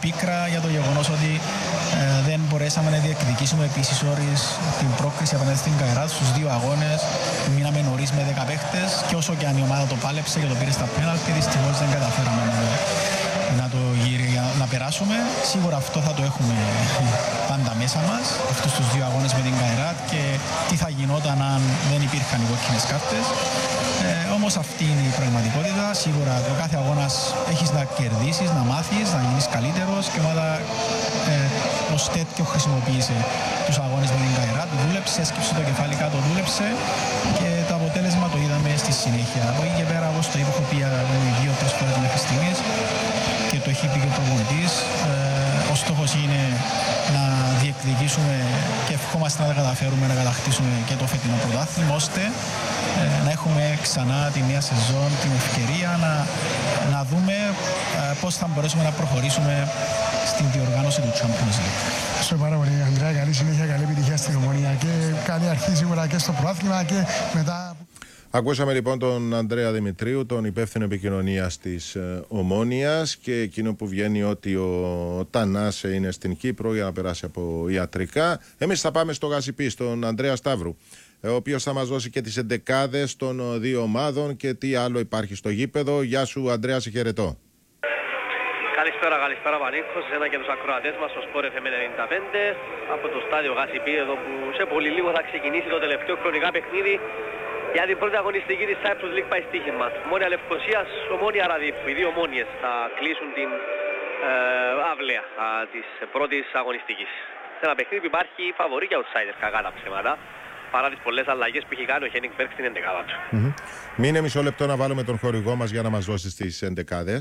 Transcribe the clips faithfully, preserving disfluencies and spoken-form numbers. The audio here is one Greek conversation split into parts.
πίκρα για το γεγονός ότι ε, δεν μπορέσαμε να διεκδικήσουμε επίσης όρις την πρόκριση απέναντι στην Καϊράτ στους δύο αγώνες που μείναμε νωρίς με δέκα παίχτες και όσο και αν η ομάδα το πάλεψε και το πήρε στα πέναλτι, δυστυχώς δεν καταφέραμε να το, να το γύρει, να περάσουμε. Σίγουρα αυτό θα το έχουμε πάντα μέσα μας, αυτούς τους δύο αγώνες με την Καϊράτ και τι θα γινόταν αν δεν υπήρχαν οι κόκκινες κάρτες. Ε, όμως αυτή είναι η πραγματικότητα. Σίγουρα το κάθε αγώνας έχεις να κερδίσεις, να μάθεις, να γίνεις καλύτερος και η ομάδα ε, ως τέτοιο χρησιμοποίησε τους αγώνες με την Καϊράτ. Δούλεψε, έσκυψε το κεφάλι κάτω, δούλεψε και το αποτέλεσμα το είδαμε στη συνέχεια. Από εκεί και πέρα, όπως το είπα, έχω πει δύο-τρεις φορές μέχρι στιγμής και το έχει πει και ο προπονητής. Ε, ο στόχος είναι να διεκδικήσουμε και ευχόμαστε να τα καταφέρουμε να κατακτήσουμε και το φετινό πρωτάθλημα, ώστε ε, να έχουμε ξανά τη νέα σεζόν την ευκαιρία να, να δούμε ε, πώς θα μπορέσουμε να προχωρήσουμε στην διοργάνωση του Champions League. Ευχαριστώ πάρα πολύ, Ανδρέα. Καλή συνέχεια, καλή επιτυχία στην Ομόνια και καλή αρχή σίγουρα και στο πρωτάθλημα και μετά. Ακούσαμε λοιπόν τον Ανδρέα Δημητρίου, τον υπεύθυνο επικοινωνίας της ε, Ομόνιας, και εκείνο που βγαίνει ότι ο Τανάσε είναι στην Κύπρο για να περάσει από ιατρικά. Εμείς θα πάμε στο Γασιπί, στον Ανδρέα Σταύρου, ο οποίος θα μας δώσει και τις εντεκάδες των δύο ομάδων και τι άλλο υπάρχει στο γήπεδο. Γεια σου Ανδρέα, σε χαιρετώ. Καλησπέρα, καλησπέρα Πανίκο, σε ένα και τους ακροατές μας στο Sport εφ εμ ενενήντα πέντε από το στάδιο Γασιπί, εδώ που σε πολύ λίγο θα ξεκινήσει το τελευταίο χρονικά παιχνίδι για την πρώτη αγωνιστική της Cyprus League πάει στοίχημα. Ομόνια Λευκωσίας, Ομόνια Ραδίππου. Οι δύο ομόνιες θα κλείσουν την ε, αυλαία α, της πρώτης αγωνιστικής. Σε ένα παιχνίδι που υπάρχει φαβορί και outsider, κακά τα ψέματα, παρά τις πολλές αλλαγές που έχει κάνει ο Χένικ Μπέρκ στην εντεκάδα του. Mm-hmm. Μείνε μισό λεπτό να βάλουμε τον χορηγό μας για να μας δώσει τις εντεκάδες.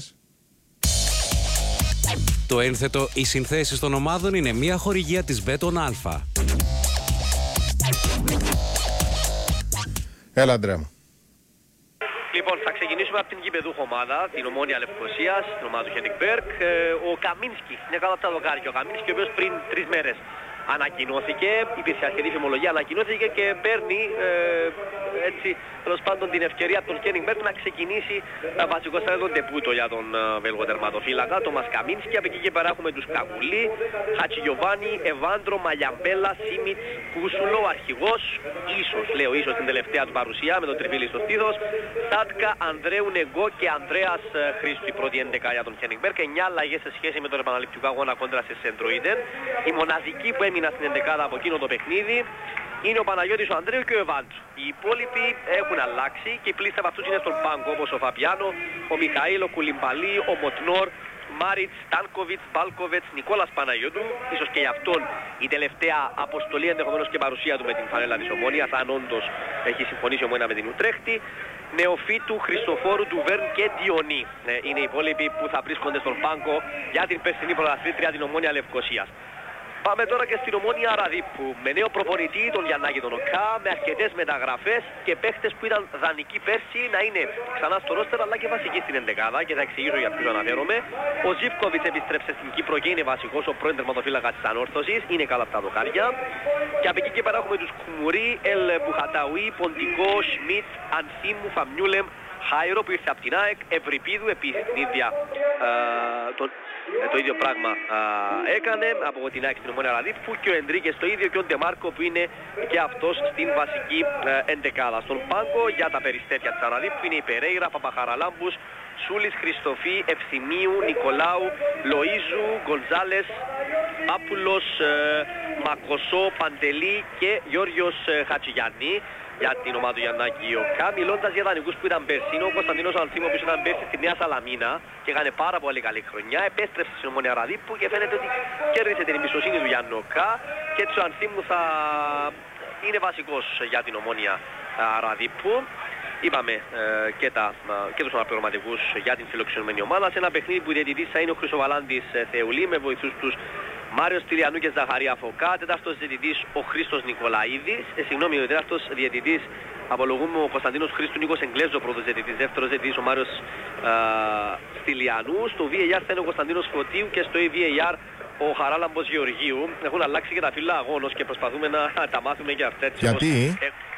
Το ένθετο «Οι συνθέσεις των ομάδων» είναι μια χορηγία της Μπέτον Αλφα. Έλα, Αντρέα μου. Λοιπόν, θα ξεκινήσουμε από την γηπεδούχο ομάδα, την Ομόνια Λευκωσίας, την ομάδα του Χένικ Μπέρκ. Ε, ο Καμίνσκι είναι κάτω από τα δοκάρια. Ο Καμίνσκι, ο οποίος πριν τρεις μέρες ανακοινώθηκε, υπήρχε αρκετή φημολογία, ανακοινώθηκε και παίρνει ε, έτσι, τέλος πάντων την ευκαιρία από τον Χένικ Μπέρκ να ξεκινήσει ε, βασικό στάδιο ντεπούτο για τον ε, Βέλγο τερματοφύλακα, τον Μασκαμίνσκι. Από εκεί και πέρα έχουμε τους Καγουλή, Χατσιγιοβάνι, Εβάντρο, Μαλιαμπέλα, Σίμιτς, Κούσουλο, ο αρχηγός, ίσως, λέω ίσως την τελευταία του παρουσία με τον τριβίλι στο στήθος, Σάτκα, Ανδρέου Νεγκό και Ανδρέας ε, Χρήστου, η πρώτη έντεκα για τον Χένικ Μπέρκ. εννιά αλλαγές σε σχέση με τον επαναληπτικό αγώνα κόντρα σε Σεντροίδεν. Η μοναδική που έμεινα στην εντεκάδα από εκείνο το παιχνίδι είναι ο Παναγιώτης ο Ανδρέου και ο Εβάντρου. Οι υπόλοιποι έχουν αλλάξει και οι πλήστε από αυτούς είναι στον πάγκο, όπως ο Φαπιάνο, ο Μιχαήλ, ο Κουλιμπαλί, ο Μοτνόρ, Μάριτς, Τάνκοβιτς, Μπάλκοβετς, Νικόλας Παναγιώτου. Ίσως και γι' αυτόν η τελευταία αποστολή, ενδεχομένως και παρουσία του με την φανέλα της Ομόνιας, αν όντως έχει συμφωνήσει ο Ομόνια με την Ουτρέχτη. Νεοφύτου, Χριστοφόρου, Ντουβέρν και Διονύ ε, είναι οι υπόλοιποι που θα βρίσκονται στον πάγκο για την περσινή πρωταθλήτρια, την Ομόνια Λευκωσίας. Πάμε τώρα και στην Ομόνια Ραδίππου με νέο προπονητή, τον Γιαννάκη τον Οκά, με αρκετές μεταγραφές και παίχτες που ήταν δανεικοί πέρσι να είναι ξανά στο ρόστερ αλλά και βασικοί στην εντεκάδα, και θα εξηγήσω για ποιους αναφέρομαι. Ο Ζίβκοβιτς επιστρέψε στην Κύπρο και είναι βασικός, ο πρώην τερματοφύλακας της Ανόρθωσης, είναι καλά από τα δοκάρια. Και από εκεί και πέρα έχουμε τους Κουμουρί, Ελ Μπουχαταουί, Ποντικό, Σμιτ, Ανθίμου, Φαμιούλεμ, Χάιρο που ήρθε από την ΑΕΚ, Ευρυπίδου επίσης την ίδια, ε, τον, ε, το ίδιο πράγμα ε, έκανε από την ΑΕΚ στην Ομόνια Ραδίππου, και ο Ενδρίκες το ίδιο, και ο Ντεμάρκο που είναι και αυτός στην βασική ε, εντεκάδα. Στον πάγκο για τα περιστέρια της Ραδίππου είναι η Περέιρα, Παπαχαραλάμπους, Σούλης, Χριστοφή, Ευθυμίου, Νικολάου, Λοΐζου, Γκονζάλες, Πάπουλος, ε, Μακοσό, Παντελή και Γιώργος ε, Χατζηγιάννη για την ομάδα του Γιαννάκη Οκά. Μιλώντας για δανεικούς που ήταν πέρσι, ο Κωνσταντίνος Ανθίμου που ήταν πέρσι στη Νέα Σαλαμίνα και έκανε πάρα πολύ καλή χρονιά, επέστρεψε στην Ομόνια Ραδίππου και φαίνεται ότι κέρδισε την εμπιστοσύνη του Γιάννου Οκά, και έτσι ο Ανθίμου θα είναι βασικός για την Ομόνια Ραδίππου. Είπαμε ε, και, τα, και τους αναπληρωματικούς για την φιλοξενούμενη ομάδα, σε ένα παιχνίδι που η διαιτητής θα είναι ο Χρυσοβαλάντης Θεουλή με βοηθούς τους Μάριος Τηλιανού και Ζαχαρία Φωκά. Τέταρτος διαιτητής ο Χρήστος Νικολαίδης, ε, συγγνώμη, ο τέταρτος διαιτητής απολογούμε ο Κωνσταντίνος Χρήστου, Νίκος Εγγλέζο πρώτος διαιτητής, δεύτερος διαιτητής ο Μάριος Τηλιανού. Στο βι έι αρ θα είναι ο Κωνσταντίνος Φωτίου και στο βι έι αρ ο Χαράλαμπος Γεωργίου. Έχουν αλλάξει και τα φύλλα αγώνος και προσπαθούμε να τα μάθουμε και αυτά. Γιατί? Ε,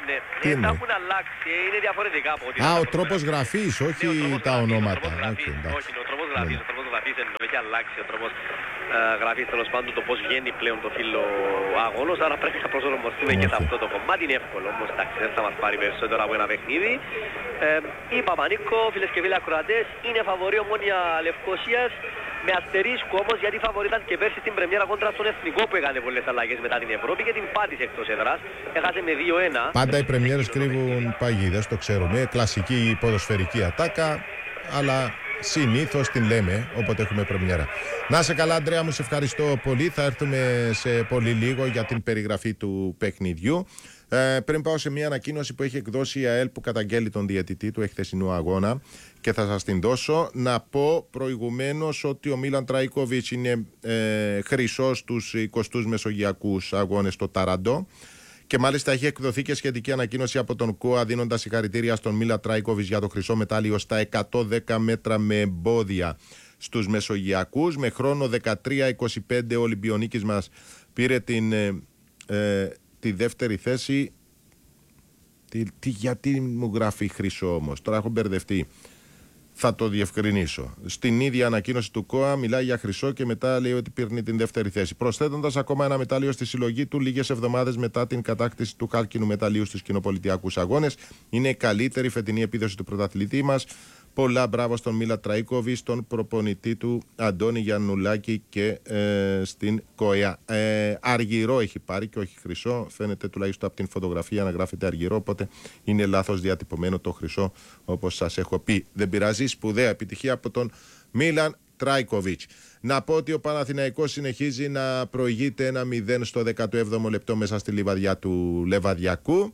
Ναι, Τι ναι, είναι? τα έχουν αλλάξει, είναι διαφορετικά από ό,τι Α, ήταν ο τα τρόπος προγράμματα. γραφής, Ναι, όχι ο τρόπος τα γραφής, ο ονόματα. τρόπος γραφής, Okay, εντάξει. όχι, ο τρόπος γραφής, Ναι. ο τρόπος γραφής εννοώ, έχει αλλάξει ο τρόπος ε, γραφής, τέλος πάντων, το πώς βγαίνει πλέον το φύλλο αγώνος, άρα πρέπει να προσαρμοστούμε και σε Okay. αυτό το κομμάτι. Είναι εύκολο όμως, εντάξει, δεν θα μας πάρει περισσότερο από ένα παιχνίδι. Ε, η Παπανίκο, φίλες και φίλοι ακροατές, είναι φαβορή Ομόνοια Λευκωσίας, με αστερίσκο όμως, γιατί φαβορή ήταν και πέρσι στην πρεμιέρα κόντρα στον Εθνικό που έκανε πολλές αλλαγές μετά την Ευρώπη και την πάτησε εκτός έδρας. Έχασε με δύο ένα. Πάντα οι πρεμιέρες κρύβουν παγίδες, το ξέρουμε. Κλασική ποδοσφαιρική ατάκα, αλλά συνήθως την λέμε όποτε έχουμε πρεμιέρα. Να σε καλά, Ανδρέα μου, σε ευχαριστώ πολύ. Θα έρθουμε σε πολύ λίγο για την περιγραφή του παιχνιδιού. Ε, πριν πάω σε μια ανακοίνωση που έχει εκδώσει η ΑΕΛ που καταγγέλει τον διαιτητή του εχθεσινού αγώνα και θα σας την δώσω, να πω προηγουμένως ότι ο Μίλαν Τραίκοβιτς είναι ε, χρυσός στους εικοστούς μεσογειακούς αγώνες στο Ταραντό. Και μάλιστα έχει εκδοθεί και σχετική ανακοίνωση από τον ΚΟΑ, δίνοντας συγχαρητήρια στον Μίλαν Τραίκοβιτς για το χρυσό μετάλλιο στα εκατόν δέκα μέτρα με εμπόδια στους μεσογειακούς. Με χρόνο δεκατρία είκοσι πέντε ο Ολυμπιονίκης μας πήρε την, ε, ε, τη δεύτερη θέση. Τι, τι, γιατί μου γράφει χρυσό όμως, τώρα έχω μπερδευτεί. Θα το διευκρινίσω. Στην ίδια ανακοίνωση του ΚΟΑ μιλάει για χρυσό και μετά λέει ότι πήρνει την δεύτερη θέση. Προσθέτοντας ακόμα ένα μετάλλιο στη συλλογή του λίγες εβδομάδες μετά την κατάκτηση του χάλκινου μεταλλίου στους κοινοπολιτιακούς αγώνες. Είναι η καλύτερη φετινή επίδοση του πρωταθλητή μας. Πολλά μπράβο στον Μίλαν Τραίκοβιτς, στον προπονητή του Αντώνη Γιαννουλάκη και ε, στην ΚΟΕΑ. Ε, αργυρό έχει πάρει και όχι χρυσό. Φαίνεται τουλάχιστον από την φωτογραφία να γράφεται αργυρό, οπότε είναι λάθος διατυπωμένο το χρυσό, όπως σας έχω πει. Δεν πειράζει, σπουδαία επιτυχία από τον Μίλαν Τραίκοβιτς. Να πω ότι ο Παναθηναϊκός συνεχίζει να προηγείται ένα μηδέν στο δέκατο έβδομο λεπτό μέσα στη λιβαδιά του Λεβαδιακού.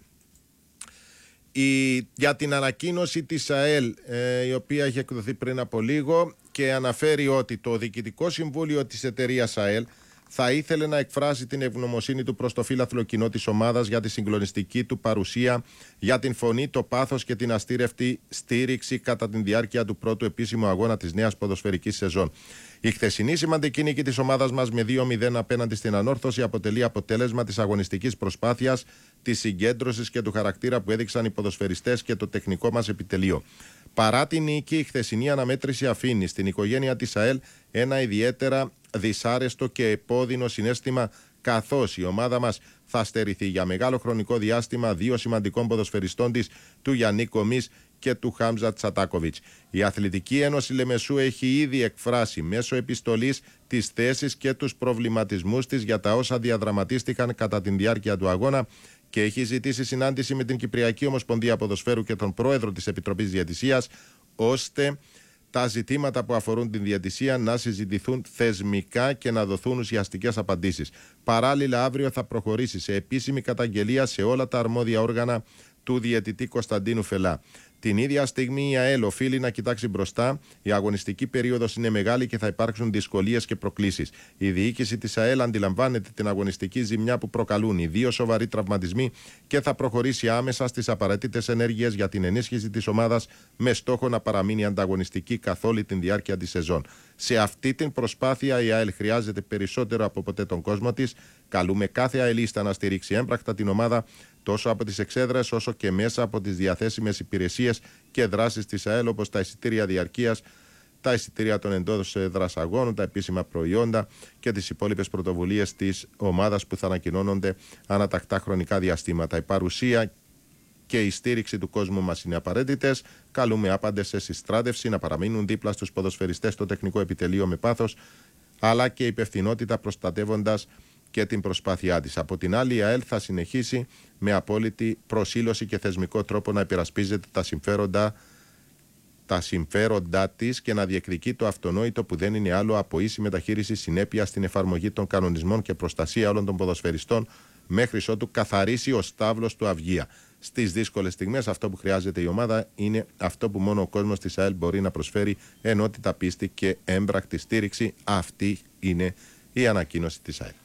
Η, για την ανακοίνωση της ΑΕΛ, ε, η οποία έχει εκδοθεί πριν από λίγο και αναφέρει ότι το Διοικητικό Συμβούλιο της εταιρείας ΑΕΛ θα ήθελε να εκφράσει την ευγνωμοσύνη του προς το φύλαθλο κοινό της ομάδας για τη συγκλονιστική του παρουσία, για την φωνή, το πάθος και την αστήρευτη στήριξη κατά την διάρκεια του πρώτου επίσημου αγώνα της νέας ποδοσφαιρικής σεζόν. Η χθεσινή σημαντική νίκη της ομάδας μας με δύο μηδέν απέναντι στην Ανόρθωση αποτελεί αποτέλεσμα της αγωνιστικής προσπάθειας, της συγκέντρωσης και του χαρακτήρα που έδειξαν οι ποδοσφαιριστές και το τεχνικό μας επιτελείο. Παρά την νίκη, η χθεσινή αναμέτρηση αφήνει στην οικογένεια της ΑΕΛ ένα ιδιαίτερα δυσάρεστο και επώδυνο συναίσθημα, καθώς η ομάδα μας θα στερηθεί για μεγάλο χρονικό διάστημα δύο σημαντικών ποδοσφαιριστών της, του Γιάννη Κομής και του Χάμζα Τσατάκοβιτς. Η Αθλητική Ένωση Λεμεσού έχει ήδη εκφράσει μέσω επιστολής τις θέσεις και τους προβληματισμούς της για τα όσα διαδραματίστηκαν κατά τη διάρκεια του αγώνα και έχει ζητήσει συνάντηση με την Κυπριακή Ομοσπονδία Ποδοσφαίρου και τον πρόεδρο της Επιτροπής Διαιτησίας, ώστε τα ζητήματα που αφορούν την διαιτησία να συζητηθούν θεσμικά και να δοθούν ουσιαστικές απαντήσεις. Παράλληλα, αύριο θα προχωρήσει σε επίσημη καταγγελία σε όλα τα αρμόδια όργανα του διαιτητή Κωνσταντίνου Φελά. Την ίδια στιγμή η ΑΕΛ οφείλει να κοιτάξει μπροστά. Η αγωνιστική περίοδος είναι μεγάλη και θα υπάρξουν δυσκολίες και προκλήσεις. Η διοίκηση της ΑΕΛ αντιλαμβάνεται την αγωνιστική ζημιά που προκαλούν οι δύο σοβαροί τραυματισμοί και θα προχωρήσει άμεσα στις απαραίτητες ενέργειες για την ενίσχυση της ομάδας με στόχο να παραμείνει ανταγωνιστική καθ' όλη την διάρκεια της σεζόν. Σε αυτή την προσπάθεια η ΑΕΛ χρειάζεται περισσότερο από ποτέ τον κόσμο της. Καλούμε κάθε αελίστα να στηρίξει έμπρακτα την ομάδα τόσο από τις εξέδρες όσο και μέσα από τις διαθέσιμες υπηρεσίες και δράσεις της ΑΕΛ, όπως τα εισιτήρια διαρκείας, τα εισιτήρια των εντός έδρας αγώνων, τα επίσημα προϊόντα και τις υπόλοιπες πρωτοβουλίες της ομάδας που θα ανακοινώνονται ανατακτά χρονικά διαστήματα. Η παρουσία και η στήριξη του κόσμου μας είναι απαραίτητες. Καλούμε άπαντες σε συστράτευση να παραμείνουν δίπλα στους ποδοσφαιριστές στο τεχνικό επιτελείο με πάθος, αλλά και υπευθυνότητα, προστατεύοντας και την προσπάθειά της. Από την άλλη, η ΑΕΛ θα συνεχίσει με απόλυτη προσήλωση και θεσμικό τρόπο να υπερασπίζεται τα συμφέροντα, τα συμφέροντά της και να διεκδικεί το αυτονόητο που δεν είναι άλλο από ίση μεταχείριση, συνέπεια στην εφαρμογή των κανονισμών και προστασία όλων των ποδοσφαιριστών μέχρι ότου καθαρίσει ο στάβλος του αυγία. Στις δύσκολες στιγμές αυτό που χρειάζεται η ομάδα είναι αυτό που μόνο ο κόσμος της ΑΕΛ μπορεί να προσφέρει, ενότητα, πίστη και έμπρακτη στήριξη. Αυτή είναι η ανακοίνωση της ΑΕΛ.